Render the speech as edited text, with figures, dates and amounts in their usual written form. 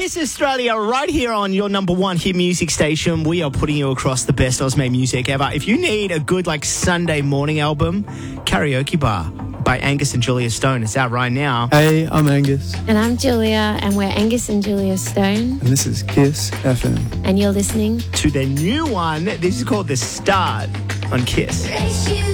Kiss Australia, right here on your number one hit music station. We are putting you across the best Ozmade music ever. If you need a good Sunday morning album, Karaoke Bar by Angus and Julia Stone. It's out right now. Hey, I'm Angus. And I'm Julia, and we're Angus and Julia Stone. And this is Kiss FM. And you're listening to the new one. This is called The Start on Kiss.